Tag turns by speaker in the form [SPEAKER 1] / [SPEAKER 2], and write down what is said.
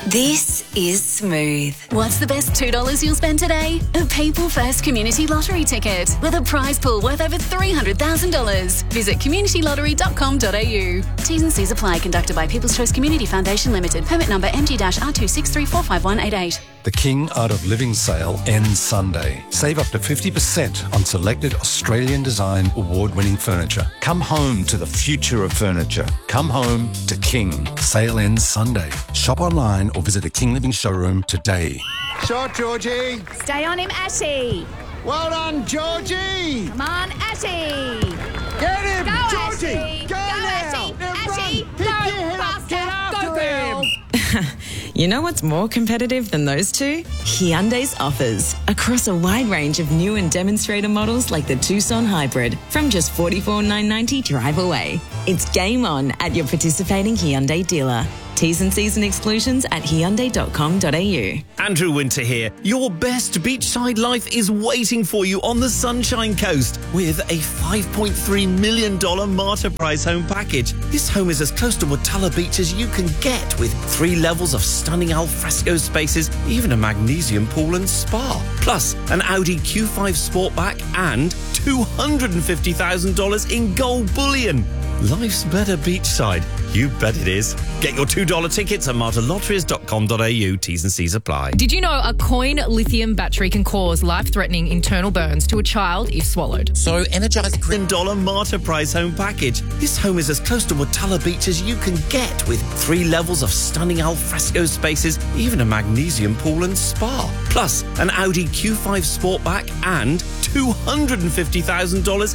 [SPEAKER 1] This is Smooth.
[SPEAKER 2] What's the best $2 you'll spend today? A People First Community Lottery ticket with a prize pool worth over $300,000. Visit communitylottery.com.au. T's and C's apply. Conducted by People's Choice Community Foundation Limited. Permit number MG-R263451188.
[SPEAKER 3] The King Art of Living sale ends Sunday. Save up to 50% on selected Australian design award-winning furniture. Come home to the future of furniture. Come home to King. Sale ends Sunday. Shop online or visit a King Living showroom today.
[SPEAKER 4] Shot, Georgie.
[SPEAKER 5] Stay on him, Ashy.
[SPEAKER 4] Well done, Georgie.
[SPEAKER 5] Come on, Ashy.
[SPEAKER 4] Get him,
[SPEAKER 5] Go,
[SPEAKER 4] Georgie.
[SPEAKER 5] Ashy.
[SPEAKER 4] Go now.
[SPEAKER 5] Ashy.
[SPEAKER 4] Now
[SPEAKER 5] Ashy.
[SPEAKER 4] run.
[SPEAKER 5] Go,
[SPEAKER 4] Pick your head up.
[SPEAKER 5] faster.
[SPEAKER 4] Get after
[SPEAKER 5] Go,
[SPEAKER 4] him.
[SPEAKER 5] girl.
[SPEAKER 6] You know what's more competitive than those two? Hyundai's offers. Across a wide range of new and demonstrator models like the Tucson Hybrid from just $44,990 drive away. It's game on at your participating Hyundai dealer. T's and C's and exclusions at Hyundai.com.au.
[SPEAKER 7] Andrew Winter here. Your best beachside life is waiting for you on the Sunshine Coast with a $5.3 million Martyr Prize home package. This home is as close to Watala Beach as you can get, with 3 levels of stunning alfresco spaces, even a magnesium pool and spa. Plus, an Audi Q5 Sportback and $250,000 in gold bullion. Life's better beachside. You bet it is. Get your $2 tickets at martyrlotteries.com.au. T's and C's apply.
[SPEAKER 8] Did you know a coin lithium battery can cause life-threatening internal burns to a child if swallowed?
[SPEAKER 7] So energize $1 Martyr Prize home package. This home is as close to Watala Beach as you can get, with 3 levels of stunning alfresco spaces, even a magnesium pool and spa. Plus, an Audi Q5 Sportback and $250,000